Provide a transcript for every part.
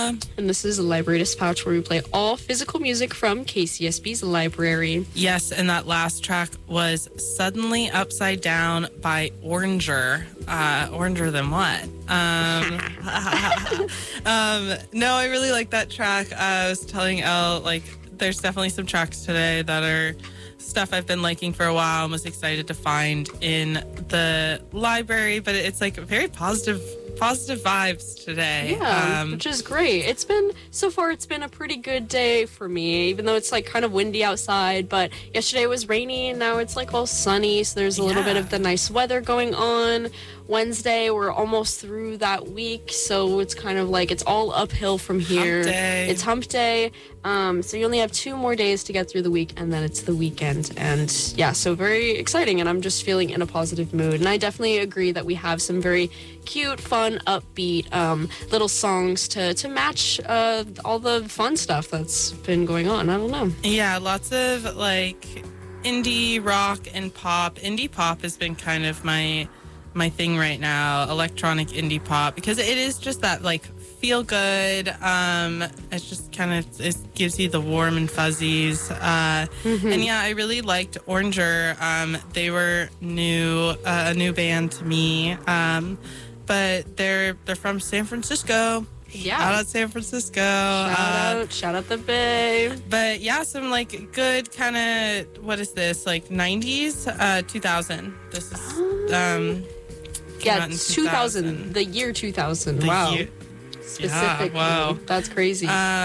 Ella. And this is the Library Dispatch, where we play all physical music from KCSB's library. Yes, and that last track was Suddenly Upside Down by Oranger. Oranger than what? No, I really like that track. I was telling Elle, like, there's definitely some tracks today that are stuff I've been liking for a while and was excited to find in the library, but it's like very positive vibes today. Yeah, which is great. It's been a pretty good day for me, even though it's like kind of windy outside, but yesterday was rainy and now it's like all sunny, so there's a little bit of the nice weather going on. Wednesday, we're almost through that week, so it's kind of like it's all uphill from here. Hump day. It's hump day. So you only have 2 more days to get through the week, and then it's the weekend. And yeah, so very exciting, and I'm just feeling in a positive mood. And I definitely agree that we have some very cute, fun, upbeat little songs to match all the fun stuff that's been going on. I don't know. Yeah, lots of like indie rock and pop. Indie pop has been kind of my thing right now, electronic indie pop, because it is just that like feel good. It's just kind of, it gives you the warm and fuzzies. And yeah, I really liked Oranger. They were a new band to me. But they're from San Francisco. Yeah. Shout out San Francisco. Shout out the Bay. But yeah, some like good kind of, what is this, like 90s? 2000. This is yeah, 2000, the year 2000. Wow. Specifically. Yeah, wow. That's crazy.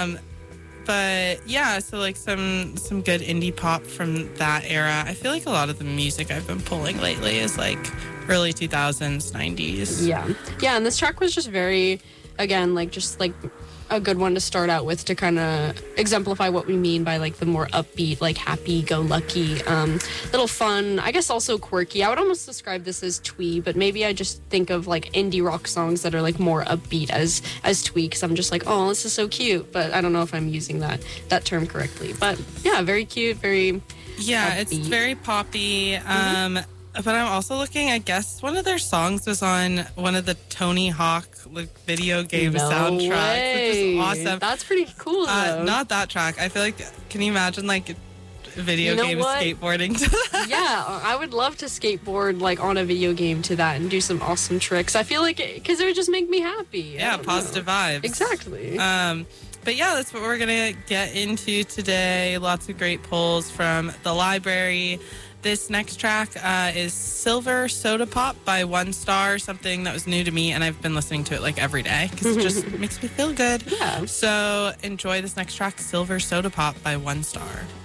But yeah, so like some good indie pop from that era. I feel like a lot of the music I've been pulling lately is like early 2000s, 90s. Yeah, and this track was just very, again, like just like a good one to start out with to kind of exemplify what we mean by like the more upbeat, like happy-go-lucky, little fun, I guess also quirky. I would almost describe this as twee, but maybe I just think of like indie rock songs that are like more upbeat as twee, because I'm just like, oh, this is so cute, but I don't know if I'm using that term correctly. But yeah, very cute, very upbeat. It's very poppy. But I'm also looking, I guess one of their songs was on one of the Tony Hawk video game soundtracks, which is awesome. That's pretty cool, though. Not that track. I feel like, can you imagine like video game skateboarding to that? Yeah, I would love to skateboard like on a video game to that and do some awesome tricks. I feel like, because it would just make me happy. Yeah, positive vibes. Exactly. But yeah, that's what we're going to get into today. Lots of great pulls from the library. This next track is Silver Soda Pop by One Star, something that was new to me, and I've been listening to it like every day because it just makes me feel good. Yeah. So enjoy this next track, Silver Soda Pop by One Star.